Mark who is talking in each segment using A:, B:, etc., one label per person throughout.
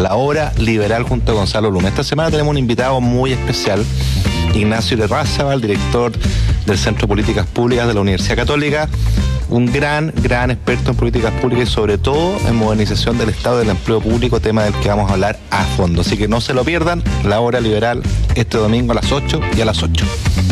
A: La Hora Liberal junto a Gonzalo Luna. Esta semana tenemos un invitado muy especial, Ignacio Larrázaval, director del Centro de Políticas Públicas de la Universidad Católica, un gran experto en políticas públicas y sobre todo en modernización del Estado del empleo público, tema del que vamos a hablar a fondo. Así que no se lo pierdan, La Hora Liberal este domingo a las 8 y a las 8.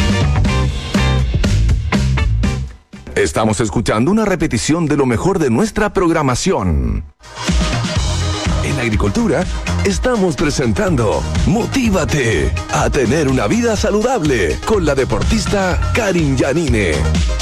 B: Estamos escuchando una repetición de lo mejor de nuestra programación. En Agricultura estamos presentando Motívate a tener una vida saludable con la deportista Karin Yanine.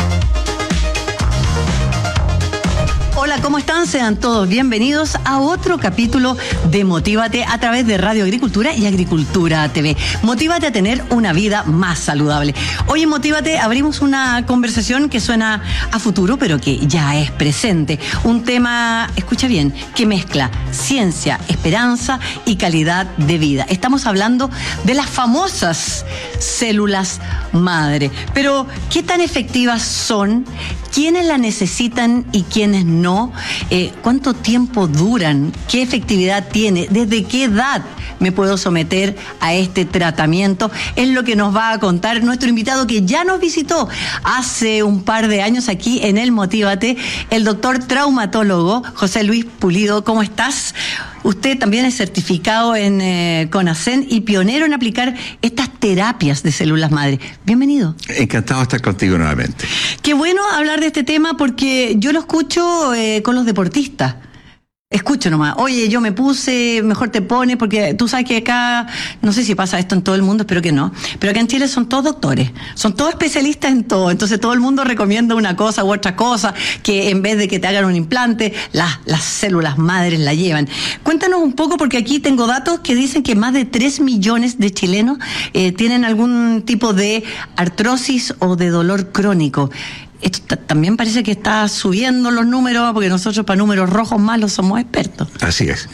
C: Hola, ¿cómo están? Sean todos bienvenidos a otro capítulo de Motívate a través de Radio Agricultura y Agricultura TV. Motívate a tener una vida más saludable. Hoy en Motívate abrimos una conversación que suena a futuro, pero que ya es presente. Un tema, escucha bien, que mezcla ciencia, esperanza y calidad de vida. Estamos hablando de las famosas células madre. Pero, ¿qué tan efectivas son? ¿Quiénes la necesitan y quiénes no? ¿Cuánto tiempo duran? ¿Qué efectividad tiene? ¿Desde qué edad me puedo someter a este tratamiento? Es lo que nos va a contar nuestro invitado que ya nos visitó hace un par de años aquí en el Motívate, el doctor traumatólogo José Luis Pulido. ¿Cómo estás? Usted también es certificado en CONACEN y pionero en aplicar estas terapias de células madre. Bienvenido.
D: Encantado de estar contigo nuevamente.
C: Qué bueno hablar de este tema porque yo lo escucho con los deportistas. Escucho nomás, oye, yo me puse, mejor te pones, porque tú sabes que acá, no sé si pasa esto en todo el mundo, espero que no, pero acá en Chile son todos doctores, son todos especialistas en todo, entonces todo el mundo recomienda una cosa u otra cosa, que en vez de que te hagan un implante, las células madres la llevan. Cuéntanos un poco, porque aquí tengo datos que dicen que más de 3 millones de chilenos tienen algún tipo de artrosis o de dolor crónico. Esto también parece que está subiendo los números, porque nosotros para números rojos malos somos expertos.
D: Así es.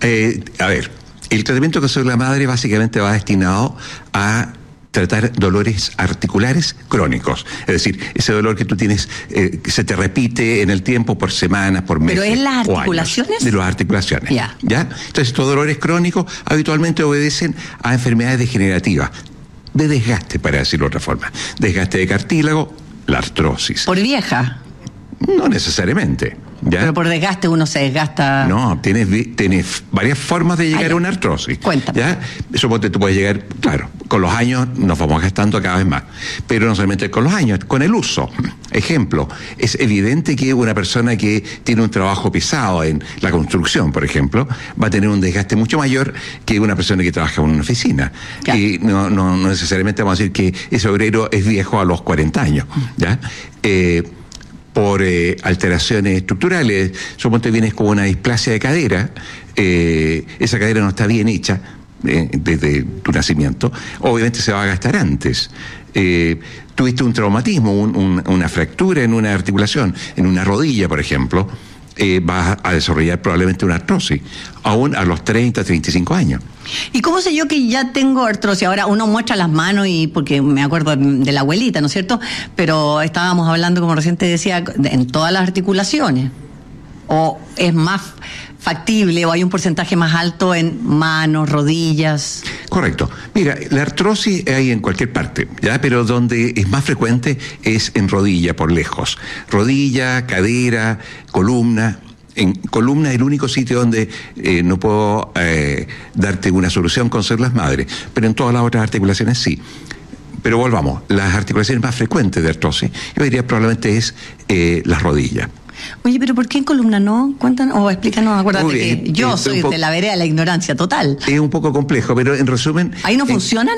D: A ver, el tratamiento con célula madre básicamente va destinado a tratar dolores articulares crónicos. Es decir, ese dolor que tú tienes, que se te repite en el tiempo por semanas, por meses.
C: ¿Pero es las articulaciones?
D: De las articulaciones.
C: Ya.
D: Entonces, estos dolores crónicos habitualmente obedecen a enfermedades degenerativas, de desgaste, para decirlo de otra forma. Desgaste de cartílago, la artrosis.
C: ¿Por vieja?
D: No necesariamente. ¿Ya?
C: Pero por desgaste uno se desgasta.
D: No, tienes varias formas de llegar a una artrosis.
C: Cuéntame.
D: ¿Ya? Suponte tú puedes llegar, claro, con los años nos vamos gastando cada vez más. Pero no solamente con los años, con el uso. Ejemplo, es evidente que una persona que tiene un trabajo pesado en la construcción, por ejemplo, va a tener un desgaste mucho mayor que una persona que trabaja en una oficina.
C: Claro.
D: Y no necesariamente vamos a decir que ese obrero es viejo a los 40 años. ¿Ya? Por alteraciones estructurales, suponte vienes con una displasia de cadera, esa cadera no está bien hecha desde tu nacimiento, obviamente se va a gastar antes. Tuviste un traumatismo, una fractura en una articulación, en una rodilla, por ejemplo, vas a desarrollar probablemente una artrosis, aún a los 30, 35 años.
C: ¿Y cómo sé yo que ya tengo artrosis? Ahora uno muestra las manos y porque me acuerdo de la abuelita, ¿no es cierto? Pero estábamos hablando, como recién te decía, en todas las articulaciones. ¿O es más factible o hay un porcentaje más alto en manos, rodillas?
D: Correcto. Mira, la artrosis hay en cualquier parte, ¿ya? Pero donde es más frecuente es en rodilla, por lejos. Rodilla, cadera, columna. En columna es el único sitio donde no puedo darte una solución con células madre, pero en todas las otras articulaciones sí. Pero volvamos, las articulaciones más frecuentes de artrosis, yo diría probablemente es las rodillas.
C: Oye, pero ¿por qué en columna no? Cuéntanos, o explícanos, acuérdate que yo soy de la vereda de la ignorancia total.
D: Es un poco complejo, pero en resumen...
C: ¿Ahí no funcionan?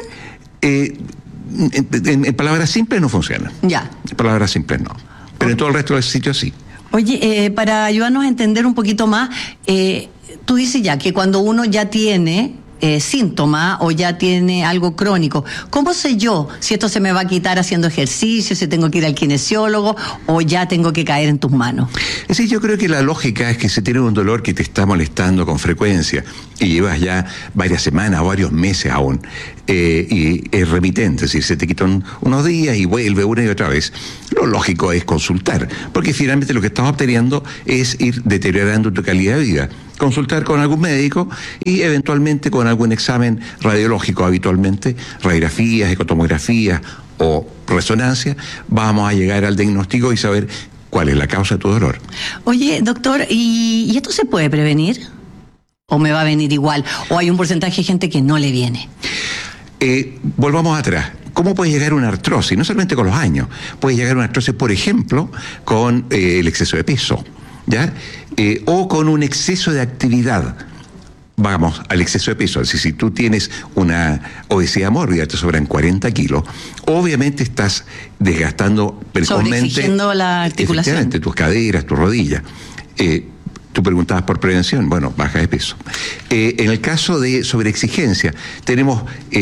D: En palabras simples no funcionan.
C: Ya.
D: En palabras simples no. Pero en todo el resto del sitio sí.
C: Oye, para ayudarnos a entender un poquito más, tú dices ya que cuando uno ya tiene síntoma o ya tiene algo crónico, ¿cómo sé yo si esto se me va a quitar haciendo ejercicio, si tengo que ir al kinesiólogo o ya tengo que caer en tus manos?
D: Sí, yo creo que la lógica es que si tienes un dolor que te está molestando con frecuencia y llevas ya varias semanas o varios meses aún, y es remitente, es decir, se te quitan unos días y vuelve una y otra vez, lo lógico es consultar, porque finalmente lo que estamos obteniendo es ir deteriorando tu calidad de vida. consultar con algún médico y eventualmente con algún examen radiológico, habitualmente radiografías, ecotomografías o resonancia, vamos a llegar al diagnóstico y saber cuál es la causa de tu dolor.
C: Oye, doctor, ¿y esto se puede prevenir? ¿O me va a venir igual? ¿O hay un porcentaje de gente que no le viene?
D: Volvamos atrás. ¿Cómo puede llegar una artrosis? No solamente con los años. Puede llegar una artrosis, por ejemplo, con el exceso de peso, ¿ya? O con un exceso de actividad. Vamos, al exceso de peso. Si tú tienes una obesidad mórbida, te sobran 40 kilos, obviamente estás desgastando precocemente.
C: Sobreexigiendo la articulación.
D: Efectivamente, tus caderas, tus rodillas. Tú preguntabas por prevención, bueno, baja de peso. En el caso de sobreexigencia, tenemos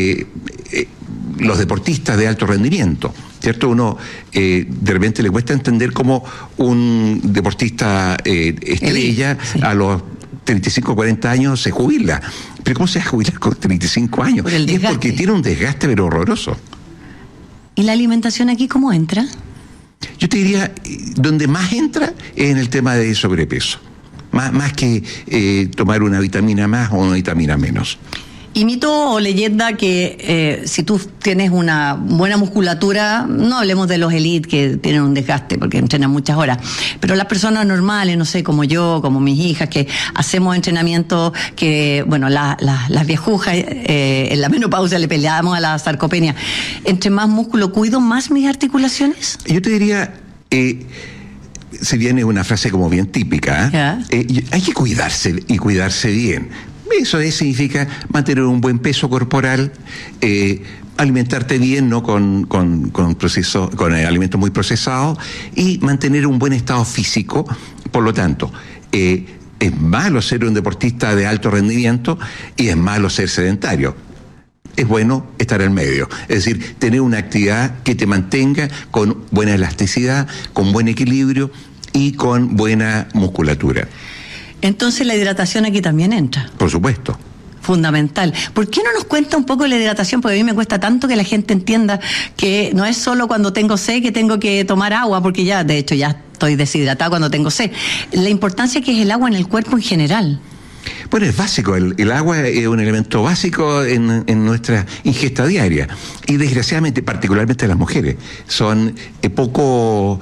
D: los deportistas de alto rendimiento, ¿cierto? Uno de repente le cuesta entender cómo un deportista estrella a los 35, 40 años se jubila. Pero ¿cómo se va a jubilar con 35 años? Y es porque tiene un desgaste pero horroroso.
C: ¿Y la alimentación aquí cómo entra?
D: Yo te diría, donde más entra es en el tema de sobrepeso. Más que tomar una vitamina más o una vitamina menos.
C: Y mito o leyenda que si tú tienes una buena musculatura, no hablemos de los elite que tienen un desgaste porque entrenan muchas horas, pero las personas normales, no sé, como yo, como mis hijas, que hacemos entrenamiento que, bueno, las viejujas en la menopausia le peleamos a la sarcopenia. Entre más músculo cuido, más mis articulaciones.
D: Yo te diría... se viene una frase como bien típica, hay que cuidarse y cuidarse bien. Eso significa mantener un buen peso corporal, alimentarte bien, no con alimentos muy procesados, y mantener un buen estado físico. Por lo tanto, es malo ser un deportista de alto rendimiento y es malo ser sedentario. Es bueno estar al medio, es decir, tener una actividad que te mantenga con buena elasticidad, con buen equilibrio y con buena musculatura.
C: Entonces la hidratación aquí también entra.
D: Por supuesto.
C: Fundamental. ¿Por qué no nos cuenta un poco de la hidratación? Porque a mí me cuesta tanto que la gente entienda que no es solo cuando tengo sed que tengo que tomar agua, porque ya, de hecho, ya estoy deshidratada cuando tengo sed. La importancia que es el agua en el cuerpo en general.
D: Bueno, es básico, el agua es un elemento básico en nuestra ingesta diaria y desgraciadamente, particularmente las mujeres, son poco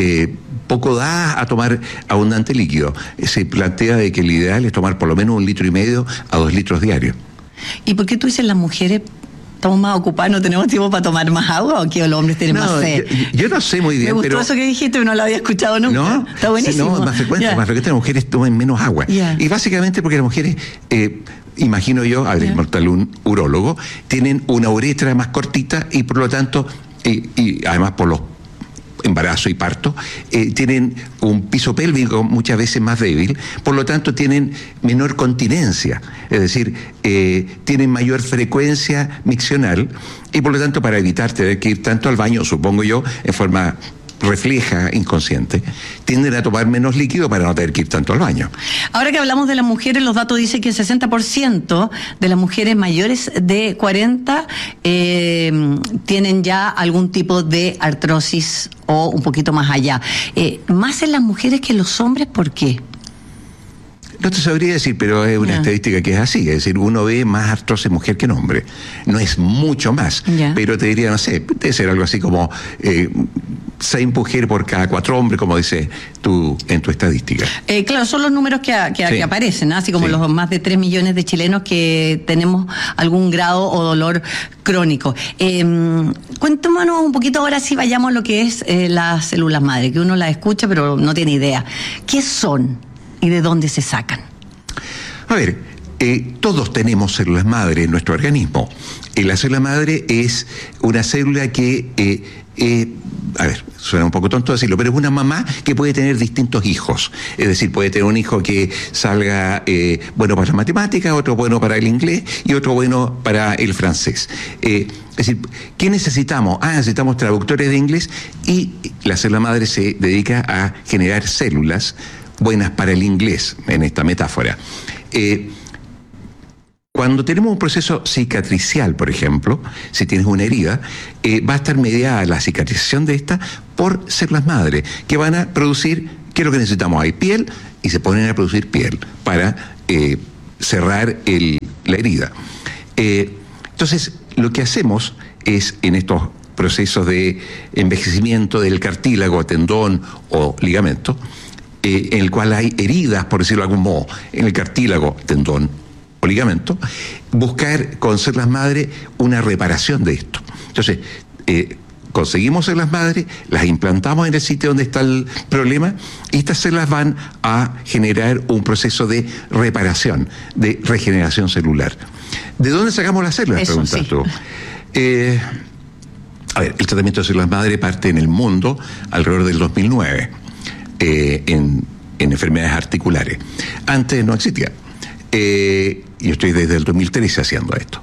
D: dadas a tomar abundante líquido. Se plantea de que el ideal es tomar por lo menos 1,5 litros a 2 litros diarios.
C: ¿Y por qué tú dices las mujeres estamos más ocupadas, no tenemos tiempo para tomar más agua o que los hombres tienen más sed?
D: Yo no sé muy bien,
C: me gustó eso que dijiste, pero no lo había escuchado nunca. ¿No? Está buenísimo.
D: Sí, más frecuente las mujeres toman menos agua. Y básicamente porque las mujeres, imagino yo, mortal un urólogo, tienen una uretra más cortita y por lo tanto, y además por los embarazo y parto, tienen un piso pélvico muchas veces más débil, por lo tanto tienen menor continencia, es decir, tienen mayor frecuencia miccional y por lo tanto para evitar tener que ir tanto al baño, supongo yo, en forma refleja, inconsciente, tienden a tomar menos líquido para no tener que ir tanto al baño.
C: Ahora que hablamos de las mujeres, los datos dicen que el 60% de las mujeres mayores de 40 tienen ya algún tipo de artrosis o un poquito más allá. Más en las mujeres que en los hombres, ¿por qué?
D: No te sabría decir, pero es una estadística que es así, es decir, uno ve más artrosis mujer que en hombre. No es mucho más, pero te diría, no sé, debe ser algo así como 6 mujeres por cada 4 hombres, como dices tú en tu estadística. Claro,
C: son los números que aparecen, ¿no? Así como los más de 3 millones de chilenos que tenemos algún grado o dolor crónico. Cuéntanos un poquito ahora, si vayamos a lo que es las células madre, que uno las escucha pero no tiene idea. ¿Qué son y de dónde se sacan?
D: A ver, todos tenemos células madre en nuestro organismo. La célula madre es una célula que, a ver, suena un poco tonto decirlo, pero es una mamá que puede tener distintos hijos. Es decir, puede tener un hijo que salga bueno para las matemáticas, otro bueno para el inglés y otro bueno para el francés. Es decir, ¿qué necesitamos? Necesitamos traductores de inglés y la célula madre se dedica a generar células buenas para el inglés, en esta metáfora. Cuando tenemos un proceso cicatricial, por ejemplo, si tienes una herida, va a estar mediada la cicatrización de esta por células madre, que van a producir, ¿qué es lo que necesitamos? Hay piel, y se ponen a producir piel para cerrar la herida. Entonces, lo que hacemos es, en estos procesos de envejecimiento del cartílago, tendón o ligamento, en el cual hay heridas, por decirlo de algún modo, en el cartílago, tendón o ligamento, buscar con células madre una reparación de esto. Entonces, conseguimos células madre, las implantamos en el sitio donde está el problema, y estas células van a generar un proceso de reparación, de regeneración celular. ¿De dónde sacamos las células?
C: Eso,
D: Preguntas
C: sí.
D: tú. A ver, el tratamiento de células madre parte en el mundo alrededor del 2009 en enfermedades articulares. Antes no existía. Yo estoy desde el 2013 haciendo esto.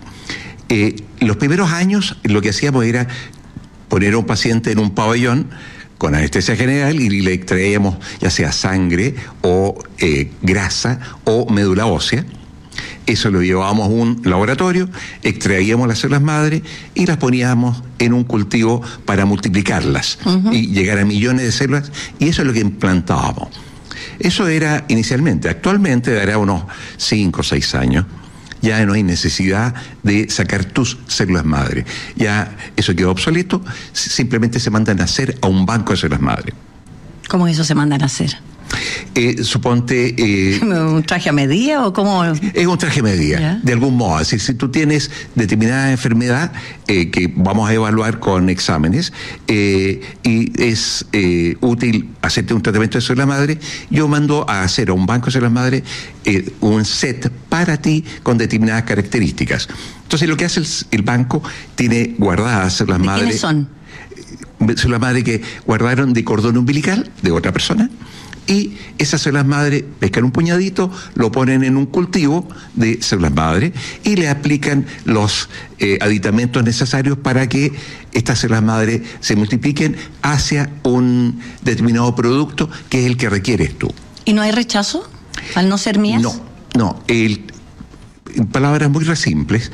D: Los primeros años lo que hacíamos era poner a un paciente en un pabellón con anestesia general y le extraíamos ya sea sangre o grasa o médula ósea. Eso lo llevábamos a un laboratorio, extraíamos las células madre y las poníamos en un cultivo para multiplicarlas y llegar a millones de células, y eso es lo que implantábamos. Eso era inicialmente. Actualmente, dará unos 5 o 6 años, ya no hay necesidad de sacar tus células madre. Ya eso quedó obsoleto, simplemente se mandan a hacer a un banco de células madre.
C: ¿Cómo eso se mandan a hacer?
D: Suponte...
C: ¿Un traje a medida o cómo?
D: Es un traje a medida,
C: ¿Ya?
D: de algún modo. Es decir, si tú tienes determinada enfermedad que vamos a evaluar con exámenes y es útil hacerte un tratamiento de células madre, yo mando a hacer a un banco de células madre un set para ti con determinadas características. Entonces lo que hace el banco, tiene guardadas células madre.
C: ¿Quiénes son?
D: Células madre que guardaron de cordón umbilical de otra persona. Y esas células madre pescan un puñadito, lo ponen en un cultivo de células madre y le aplican los aditamentos necesarios para que estas células madre se multipliquen hacia un determinado producto que es el que requieres tú.
C: ¿Y no hay rechazo al no ser mías?
D: No. En palabras muy simples,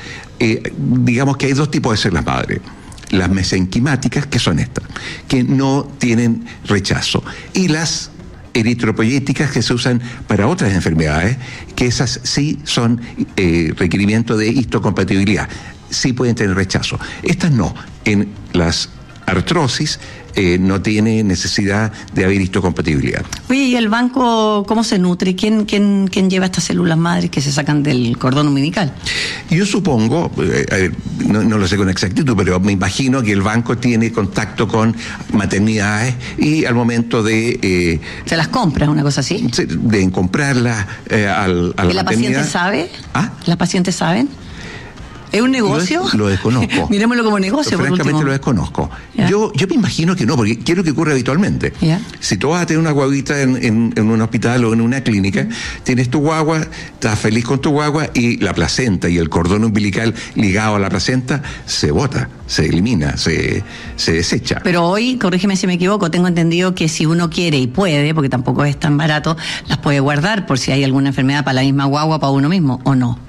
D: digamos que hay 2 tipos de células madre. Las mesenquimáticas, que son estas, que no tienen rechazo, y las eritropoyéticas, que se usan para otras enfermedades, que esas sí son requerimiento de histocompatibilidad, sí pueden tener rechazo. Estas no. En las artrosis no tiene necesidad de haber histocompatibilidad.
C: Oye, ¿y el banco cómo se nutre? ¿Quién lleva estas células madres que se sacan del cordón umbilical?
D: Yo supongo, no lo sé con exactitud, pero me imagino que el banco tiene contacto con maternidades y al momento de...
C: ¿Se las compra, una cosa así?
D: De comprarlas a la
C: ¿Y la
D: maternidad.
C: paciente sabe?
D: ¿Ah?
C: ¿Las pacientes saben? ¿Es un negocio?
D: Lo desconozco.
C: Miremoslo como negocio, por
D: Francamente
C: último.
D: lo desconozco.
C: ¿Ya?
D: Yo me imagino que no, porque quiero que ocurra habitualmente.
C: ¿Ya?
D: Si tú vas a tener una guaguita en un hospital o en una clínica, tienes tu guagua, estás feliz con tu guagua y la placenta y el cordón umbilical ligado a la placenta se bota, se elimina, se desecha.
C: Pero hoy, corrígeme si me equivoco, tengo entendido que si uno quiere y puede, porque tampoco es tan barato, las puede guardar por si hay alguna enfermedad para la misma guagua, para uno mismo, ¿o no?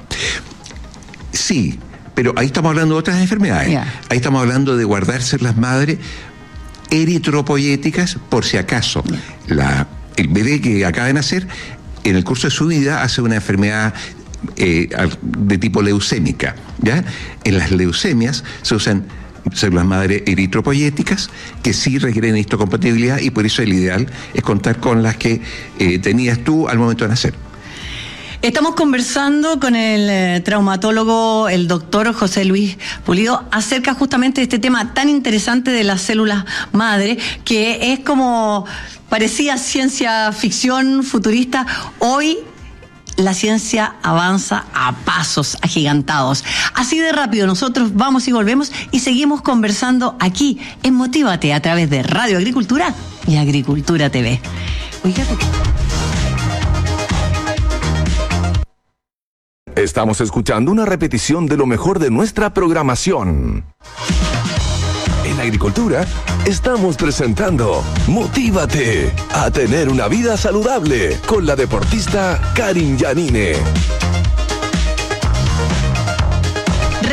D: Sí, pero ahí estamos hablando de otras enfermedades.
C: Yeah.
D: Ahí estamos hablando de guardar células madre eritropoyéticas por si acaso el bebé que acaba de nacer en el curso de su vida hace una enfermedad de tipo leucémica, ¿ya? En las leucemias se usan células madre eritropoyéticas que sí requieren histocompatibilidad, y por eso el ideal es contar con las que tenías tú al momento de nacer.
C: Estamos conversando con el traumatólogo, el doctor José Luis Pulido, acerca justamente de este tema tan interesante de las células madre, que es como parecía ciencia ficción futurista. Hoy la ciencia avanza a pasos agigantados. Así de rápido nosotros vamos y volvemos y seguimos conversando aquí en Motívate a través de Radio Agricultura y Agricultura TV. Oiga,
B: Estamos escuchando una repetición de lo mejor de nuestra programación. En Agricultura estamos presentando Motívate a tener una vida saludable con la deportista Karin Yanine.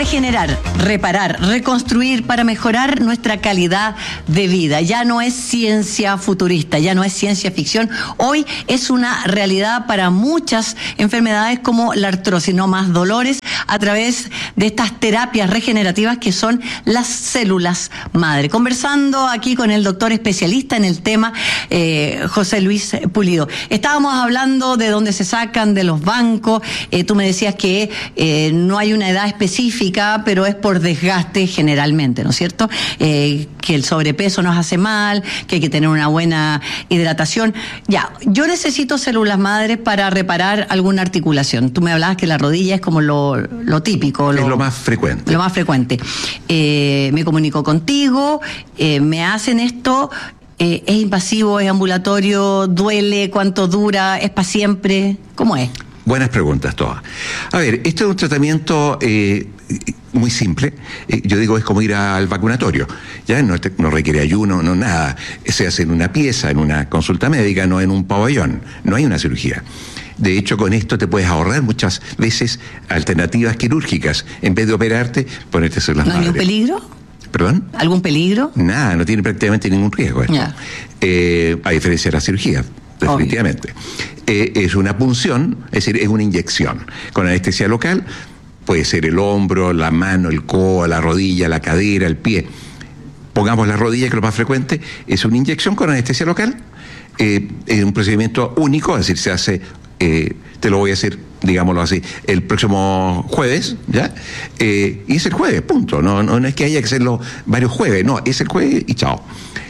C: regenerar, reparar, reconstruir para mejorar nuestra calidad de vida. Ya no es ciencia futurista, ya no es ciencia ficción. Hoy es una realidad para muchas enfermedades como la artrosis, no más dolores a través de estas terapias regenerativas que son las células madre. Conversando aquí con el doctor especialista en el tema, José Luis Pulido. Estábamos hablando de dónde se sacan, de los bancos. Tú me decías que no hay una edad específica, pero es por desgaste generalmente, ¿no es cierto? Que el sobrepeso nos hace mal, que hay que tener una buena hidratación. Ya, yo necesito células madres para reparar alguna articulación. Tú me hablabas que la rodilla es como lo típico.
D: Es lo más frecuente.
C: Lo más frecuente. Me comunico contigo, me hacen esto, ¿es invasivo, es ambulatorio, duele, cuánto dura, es para siempre? ¿Cómo es?
D: Buenas preguntas todas. A ver, esto es un tratamiento muy simple. Yo digo, es como ir al vacunatorio. Ya no requiere ayuno, no nada. Se hace en una pieza, en una consulta médica, no en un pabellón. No hay una cirugía. De hecho, con esto te puedes ahorrar muchas veces alternativas quirúrgicas. En vez de operarte, ponerte células madre.
C: ¿No hay un peligro?
D: ¿Perdón?
C: ¿Algún peligro?
D: Nada, no tiene prácticamente ningún riesgo esto. A diferencia de la cirugía, definitivamente. Es una punción, es decir, es una inyección. Con anestesia local, puede ser el hombro, la mano, el codo, la rodilla, la cadera, el pie. Pongamos la rodilla, que es lo más frecuente, es una inyección con anestesia local. Es un procedimiento único, es decir, se hace, te lo voy a hacer, digámoslo así, el próximo jueves, ¿ya? Y es el jueves, punto. No es que haya que hacerlo varios jueves, no, es el jueves y chao.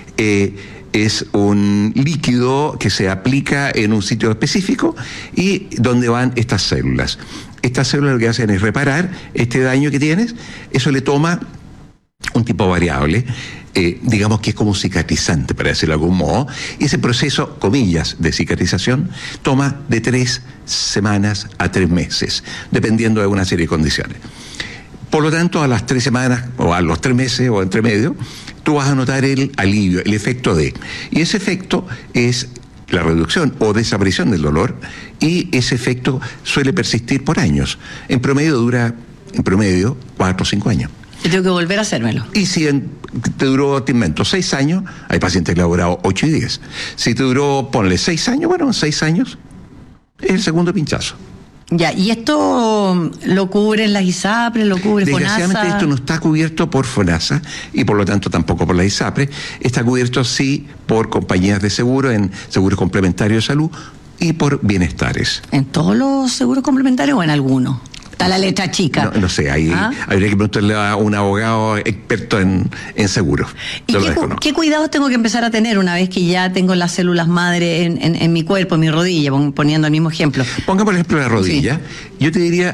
D: Es un líquido que se aplica en un sitio específico y donde van estas células. Estas células lo que hacen es reparar este daño que tienes. Eso le toma un tipo variable, digamos que es como un cicatrizante, para decirlo de algún modo, y ese proceso, comillas, de cicatrización toma de 3 semanas a 3 meses, dependiendo de una serie de condiciones. Por lo tanto, a las 3 semanas, o a los 3 meses, o entre medio, tú vas a notar el alivio, el efecto de. Y ese efecto es la reducción o desaparición del dolor, y ese efecto suele persistir por años. En promedio dura, 4 o 5 años.
C: Yo tengo que volver a hacérmelo.
D: Y si te duró, te invento, 6 años, hay pacientes que le han durado 8 y 10. Si te duró, ponle 6 años, bueno, 6 años, es el segundo pinchazo.
C: Ya, ¿y esto lo cubren las ISAPRES, lo cubre FONASA?
D: Desgraciadamente esto no está cubierto por FONASA y por lo tanto tampoco por la ISAPRES. Está cubierto sí por compañías de seguro, en seguros complementarios de salud y por bienestares.
C: ¿En todos los seguros complementarios o en algunos? Está la letra chica.
D: No sé, habría que preguntarle a un abogado experto en seguros.
C: ¿Y qué cuidados tengo que empezar a tener una vez que ya tengo las células madre en mi cuerpo, en mi rodilla, poniendo el mismo ejemplo?
D: Pongamos por ejemplo la rodilla. Sí. Yo te diría,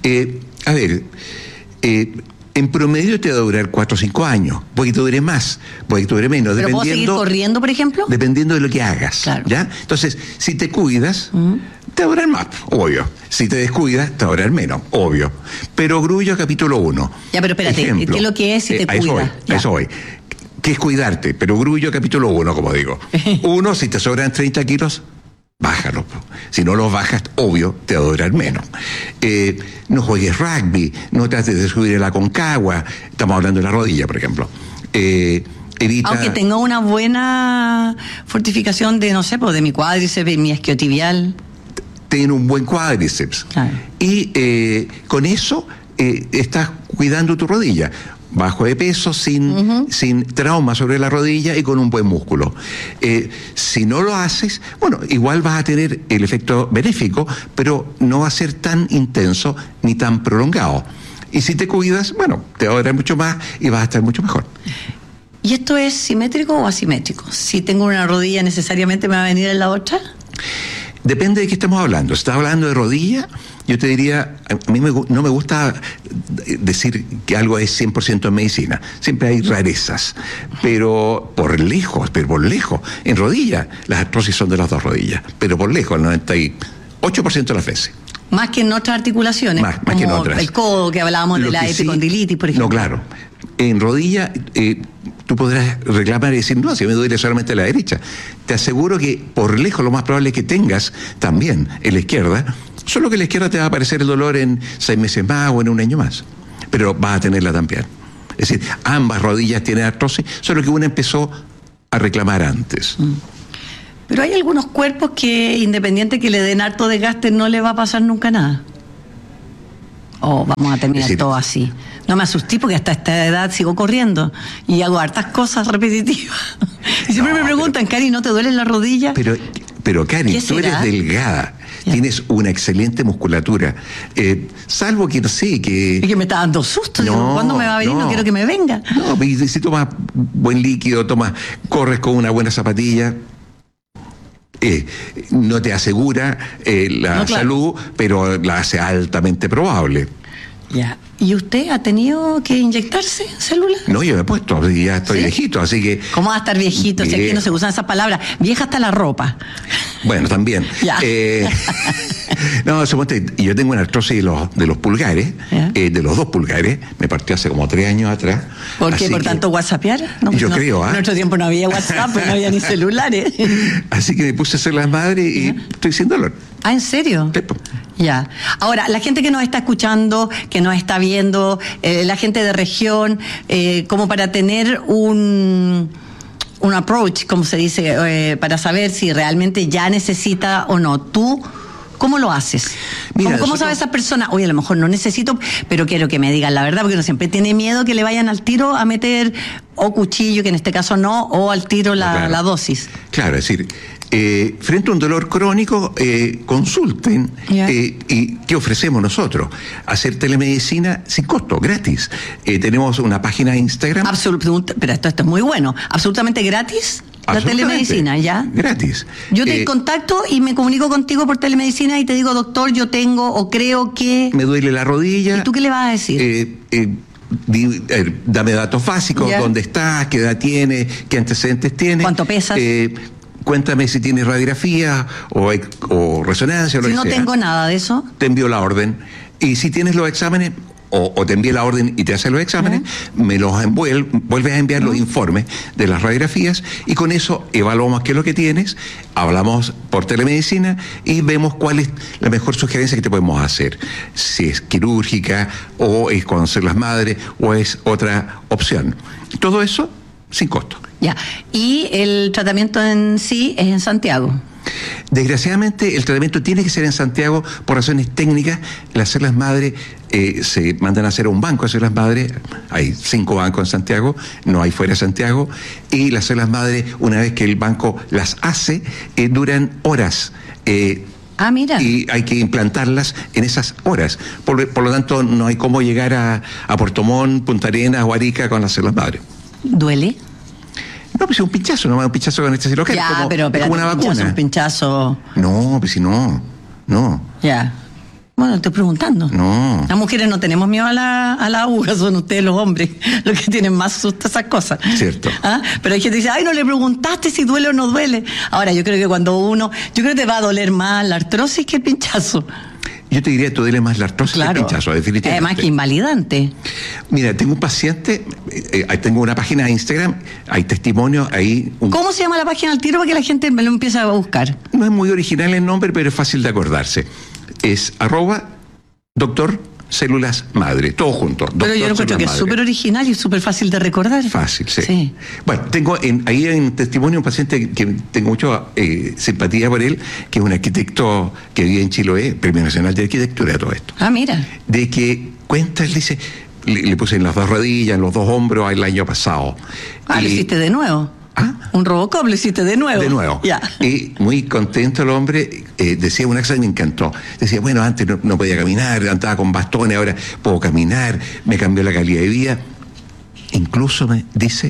D: en promedio te va a durar 4 o 5 años, puede que te dure más, puede que te dure menos.
C: ¿Pero puedo seguir corriendo, por ejemplo?
D: Dependiendo de lo que hagas,
C: claro.
D: ¿ya? Entonces, si te cuidas, te va a durar más, obvio. Si te descuidas, te va a durar menos, obvio. Pero Grullo, capítulo 1.
C: Ya, pero espérate,
D: ejemplo,
C: ¿qué es lo que es si te cuidas?
D: A eso voy. ¿Qué es cuidarte? Pero Grullo, capítulo 1, como digo. 1, si te sobran 30 kilos, bájalo. Si no los bajas, obvio, te va a durar menos. No juegues rugby, no trates de subir la Aconcagua. Estamos hablando de la rodilla, por ejemplo. Evita...
C: Aunque tenga una buena fortificación de, no sé, pues de mi cuádriceps, de mi isquiotibial.
D: Tiene un buen cuádriceps.
C: Claro.
D: Y con eso estás cuidando tu rodilla. Bajo de peso, sin trauma sobre la rodilla y con un buen músculo. Si no lo haces, bueno, igual vas a tener el efecto benéfico, pero no va a ser tan intenso ni tan prolongado. Y si te cuidas, bueno, te va a durar mucho más y vas a estar mucho mejor.
C: ¿Y esto es simétrico o asimétrico? Si tengo una rodilla, ¿necesariamente me va a venir en la otra?
D: Depende de qué estemos hablando. Si estás hablando de rodilla, yo te diría, a mí no me gusta decir que algo es 100% en medicina. Siempre hay rarezas, pero por lejos. En rodilla, las artrosis son de las 2 rodillas, pero por lejos, el 98% de las veces.
C: Más que en otras articulaciones.
D: Más que en otras.
C: El codo que hablábamos de la epicondilitis, por ejemplo.
D: No, claro. En rodilla, tú podrás reclamar y decir, no, si me duele solamente la derecha. Te aseguro que por lejos lo más probable es que tengas también en la izquierda, solo que en la izquierda te va a aparecer el dolor en 6 meses más o en 1 año más. pero vas a tenerla también. Es decir, ambas rodillas tienen artrosis, solo que una empezó a reclamar antes.
C: Pero hay algunos cuerpos que, independiente que le den harto desgaste, no le va a pasar nunca nada. O vamos a terminar todo así. No me asusté porque hasta esta edad sigo corriendo y hago hartas cosas repetitivas. Y siempre me preguntan, Cari, ¿no te duele la rodilla?
D: Pero Cari, tú eres delgada. Ya. Tienes una excelente musculatura. Salvo que, no sé, que...
C: Es que me está dando susto. Digo, ¿cuándo me va a venir? No quiero que me venga.
D: No, si tomas buen líquido, corres con una buena zapatilla... no te asegura salud, pero la hace altamente probable.
C: Ya. ¿Y usted ha tenido que inyectarse células?
D: No, yo me he puesto, ya estoy viejito, así que...
C: ¿Cómo va a estar viejito? Si aquí no se usan esas palabras. Vieja hasta la ropa.
D: Bueno, también.
C: Ya.
D: No, suponte, yo tengo una artrosis de los pulgares, de los 2 pulgares, me partió hace como 3 años atrás.
C: ¿Por qué? ¿Por tanto whatsappear? No,
D: yo creo,
C: En nuestro tiempo no había WhatsApp, no había ni celulares.
D: Así que me puse a hacer las madres y estoy sin dolor.
C: ¿Ah, en serio? Ya. Ahora, la gente que nos está escuchando, que nos está viendo, la gente de región, como para tener un approach, como se dice, para saber si realmente ya necesita o no. ¿Tú cómo lo haces? Mira, ¿Cómo sabe esa persona? Oye, a lo mejor no necesito, pero quiero que me digan la verdad, porque uno siempre tiene miedo que le vayan al tiro a meter o cuchillo, que en este caso no, o al tiro la dosis.
D: Claro, es decir... frente a un dolor crónico, consulten. ¿Y qué ofrecemos nosotros? Hacer telemedicina sin costo, gratis. Tenemos una página de Instagram.
C: Pero esto es muy bueno. ¿Absolutamente gratis? La telemedicina, ¿ya?
D: Gratis.
C: Yo te contacto y me comunico contigo por telemedicina y te digo, doctor, yo tengo o creo que...
D: Me duele la rodilla.
C: ¿Y tú qué le vas a decir?
D: Dame datos básicos, dónde estás, qué edad tienes, qué antecedentes tienes.
C: ¿Cuánto pesas?
D: Cuéntame si tienes radiografía o resonancia.
C: Si no tengo nada de eso.
D: Te envío la orden. Y si tienes los exámenes, o te envíe la orden y te hace los exámenes, me los vuelves a enviar los informes de las radiografías y con eso evaluamos qué es lo que tienes, hablamos por telemedicina y vemos cuál es la mejor sugerencia que te podemos hacer. Si es quirúrgica, o es conocer las madres, o es otra opción. Todo eso sin costo.
C: Ya. ¿Y el tratamiento en sí es en Santiago?
D: Desgraciadamente el tratamiento tiene que ser en Santiago por razones técnicas. Las células madre se mandan a hacer a un banco de células madre. Hay 5 bancos en Santiago, no hay fuera de Santiago. Y las células madre, una vez que el banco las hace, duran horas.
C: Mira.
D: Y hay que implantarlas en esas horas. Por lo tanto, no hay cómo llegar a Puerto Montt, Punta Arenas o Arica con las células madre.
C: ¿Duele?
D: No, pues es un pinchazo, no es un pinchazo con anestesia local.
C: Ya, pero
D: como una vacuna.
C: Un pinchazo.
D: No, pues si no.
C: Ya. Bueno, estoy preguntando.
D: No.
C: Las mujeres no tenemos miedo a la aguja, son ustedes los hombres los que tienen más susto a esas cosas.
D: Cierto.
C: Pero hay gente que dice, no le preguntaste si duele o no duele. Ahora, yo creo que te va a doler más la artrosis que el pinchazo.
D: Yo te diría, tú duele más la artrosis que el pinchazo, definitivamente.
C: Además que invalidante.
D: Mira, tengo un paciente, tengo una página de Instagram, hay testimonios ahí.
C: ¿Cómo se llama la página al tiro para que la gente me lo empiece a buscar?
D: No es muy original el nombre, pero es fácil de acordarse. Es @Doctor Células Madre, todo junto.
C: Pero yo lo encuentro que es súper original y súper fácil de recordar.
D: Fácil, sí. Bueno, tengo ahí en testimonio un paciente que tengo mucha simpatía por él, que es un arquitecto que vive en Chiloé, Premio Nacional de Arquitectura, todo esto.
C: Mira.
D: De que cuenta, él dice, le puse en las 2 rodillas, en los 2 hombros el año pasado.
C: Lo hiciste de nuevo. Un Robocop lo hiciste de nuevo.
D: De nuevo.
C: Ya.
D: Y muy contento el hombre, decía una cosa que me encantó. Decía, bueno, antes no podía caminar, andaba con bastones, ahora puedo caminar, me cambió la calidad de vida. Incluso me dice,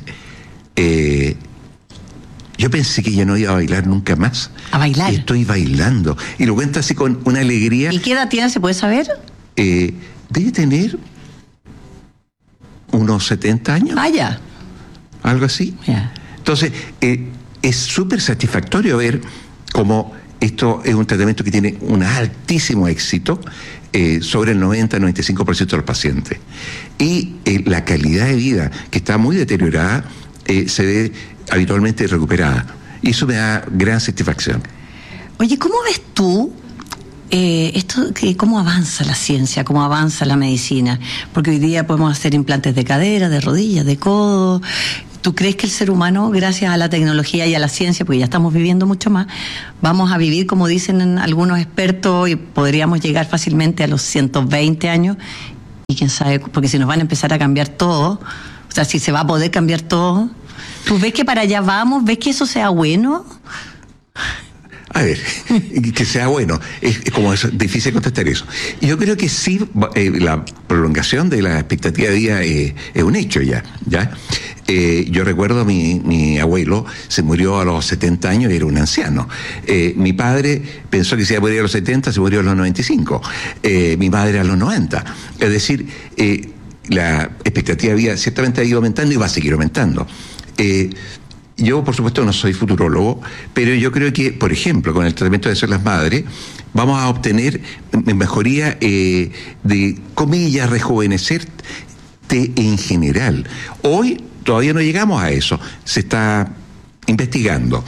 D: yo pensé que ya no iba a bailar nunca más.
C: ¿A bailar?
D: Y estoy bailando. Y lo cuenta así con una alegría.
C: ¿Y qué edad tiene, se puede saber?
D: Debe tener unos 70 años.
C: Ya.
D: Algo así.
C: Ya.
D: Entonces, es súper satisfactorio ver cómo esto es un tratamiento que tiene un altísimo éxito, sobre el 90-95% de los pacientes. Y la calidad de vida, que está muy deteriorada, se ve habitualmente recuperada. Y eso me da gran satisfacción.
C: Oye, ¿cómo ves tú ¿cómo avanza la ciencia? ¿Cómo avanza la medicina? Porque hoy día podemos hacer implantes de cadera, de rodillas, de codo. ¿Tú crees que el ser humano, gracias a la tecnología y a la ciencia, porque ya estamos viviendo mucho más, vamos a vivir, como dicen algunos expertos, y podríamos llegar fácilmente a los 120 años? Y quién sabe, porque si nos van a empezar a cambiar todo, o sea, si se va a poder cambiar todo, ¿tú ves que para allá vamos? ¿Ves que eso sea bueno?
D: A ver, que sea bueno, es como difícil contestar eso. Yo creo que sí, la prolongación de la expectativa de vida es un hecho ya. Yo recuerdo mi abuelo se murió a los 70 años y era un anciano. Mi padre pensó que se iba a morir a los 70, se murió a los 95. Mi madre a los 90. Es decir, la expectativa de vida ciertamente ha ido aumentando y va a seguir aumentando. Yo, por supuesto, no soy futurólogo, pero yo creo que, por ejemplo, con el tratamiento de células madre, vamos a obtener mejoría de, comillas, rejuvenecerte en general. Hoy todavía no llegamos a eso, se está investigando.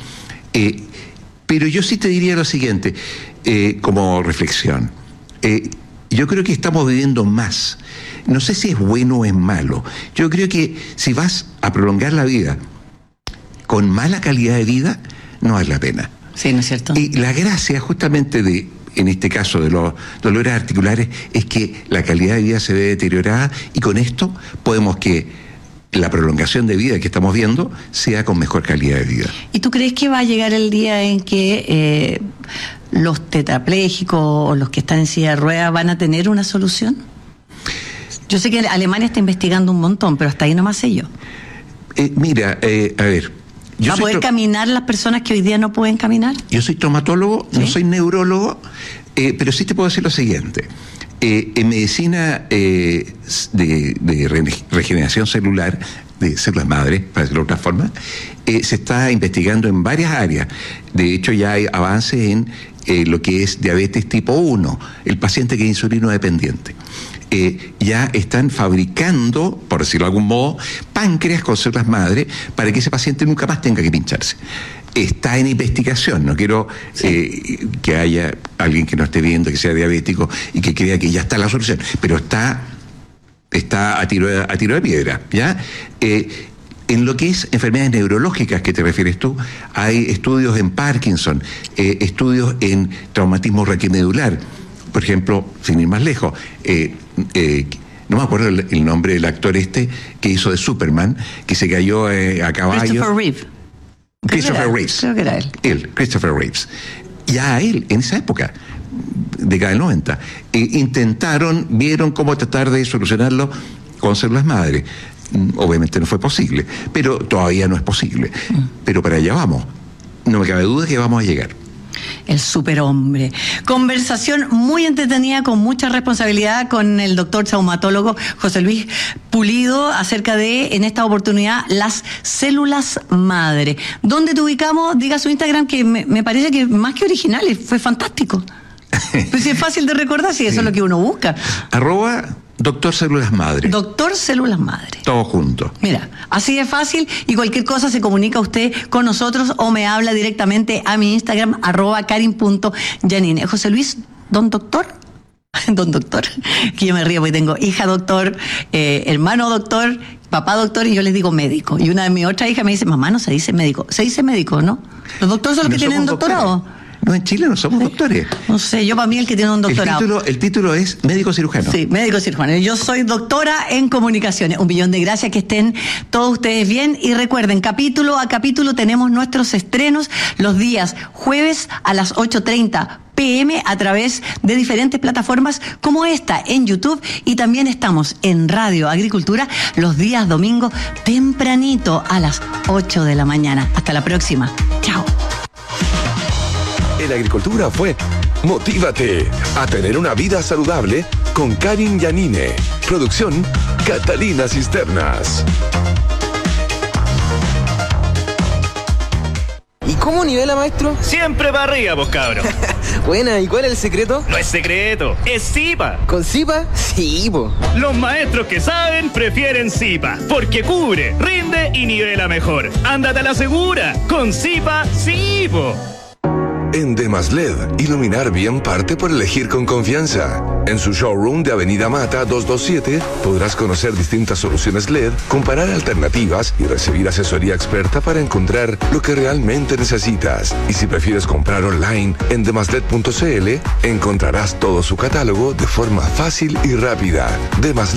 D: Pero yo sí te diría lo siguiente, como reflexión. Yo creo que estamos viviendo más. No sé si es bueno o es malo. Yo creo que si vas a prolongar la vida con mala calidad de vida, no vale la pena.
C: Sí, ¿no es cierto?
D: Y la gracia justamente en este caso de los dolores articulares, es que la calidad de vida se ve deteriorada, y con esto podemos que la prolongación de vida que estamos viendo sea con mejor calidad de vida.
C: ¿Y tú crees que va a llegar el día en que los tetraplégicos o los que están en silla de ruedas van a tener una solución? Yo sé que Alemania está investigando un montón, pero hasta ahí nomás sé yo.
D: Mira, a ver...
C: ¿Va a poder caminar las personas que hoy día no pueden caminar?
D: Yo soy traumatólogo, ¿sí? No soy neurólogo, pero sí te puedo decir lo siguiente. En medicina de regeneración celular, de células madre, para decirlo de otra forma, se está investigando en varias áreas. De hecho, ya hay avances en lo que es diabetes tipo 1, el paciente que es insulino dependiente. Ya están fabricando, por decirlo de algún modo, páncreas con células madre para que ese paciente nunca más tenga que pincharse. Está en investigación, no quiero que haya alguien que no esté viendo, que sea diabético y que crea que ya está la solución, pero está a tiro de piedra, ¿ya? En lo que es enfermedades neurológicas que te refieres tú, hay estudios en Parkinson, estudios en traumatismo raquimedular. Por ejemplo, sin ir más lejos, no me acuerdo el nombre del actor que hizo de Superman, que se cayó a caballo. Christopher Reeves.
C: Creo que era él.
D: Christopher Reeves. Ya él, en esa época, década del 90, vieron cómo tratar de solucionarlo con células madre. Obviamente no fue posible, pero todavía no es posible. Pero para allá vamos. No me cabe duda que vamos a llegar.
C: El superhombre. Conversación muy entretenida, con mucha responsabilidad, con el doctor traumatólogo José Luis Pulido acerca de, en esta oportunidad, las células madre. ¿Dónde te ubicamos? Diga su Instagram, que me parece que más que original, fue fantástico. Pues si es fácil de recordar, si eso es lo que uno busca.
D: @Doctor Células Madre.
C: Doctor Células Madre.
D: Todo junto.
C: Mira, así de fácil, y cualquier cosa se comunica usted con nosotros o me habla directamente a mi Instagram, @karin.yanine. José Luis, don doctor. Don doctor, que yo me río porque tengo hija doctor, hermano doctor, papá doctor, y yo les digo médico. Y una de mis otras hijas me dice, mamá, no se dice médico. Se dice médico, ¿no? Los doctores son los que tienen doctorado.
D: No, en Chile no somos doctores.
C: No sé, yo para mí el que tiene un doctorado.
D: El título es médico cirujano.
C: Sí, médico cirujano. Yo soy doctora en comunicaciones. 1.000.000 de gracias, que estén todos ustedes bien. Y recuerden, capítulo a capítulo tenemos nuestros estrenos los días jueves a las 8:30 p.m. a través de diferentes plataformas como esta en YouTube, y también estamos en Radio Agricultura los días domingo tempranito a las 8 de la mañana. Hasta la próxima. Chao.
B: En Agricultura fue Motívate a tener una vida saludable con Karin Yanine. Producción Catalina Cisternas.
E: ¿Y cómo nivela, maestro?
F: Siempre para arriba, pues, cabro.
E: Buena, ¿y cuál es el secreto?
F: No es secreto, es Zipa.
E: ¿Con Zipa? Sí, po.
F: Los maestros que saben prefieren Zipa, porque cubre, rinde y nivela mejor. Ándate a la segura, con Zipa, sí, po.
B: En Demas LED, iluminar bien parte por elegir con confianza. En su showroom de Avenida Mata 227 podrás conocer distintas soluciones LED, comparar alternativas y recibir asesoría experta para encontrar lo que realmente necesitas. Y si prefieres comprar online en demasled.cl, encontrarás todo su catálogo de forma fácil y rápida. Demas